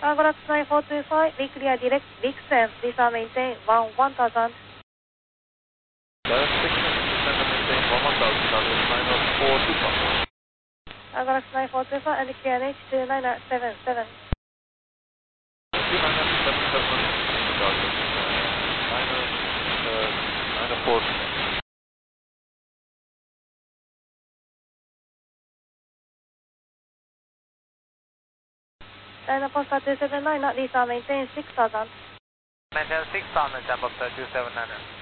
Galax 9425, we clear direct, descend, visa maintain 1000. Direct descend, maintain 1000, Galax 9425, and clear NH2977. 947. And Postal 279, not visa maintain 6000. Maintain 6000, jump up to 279.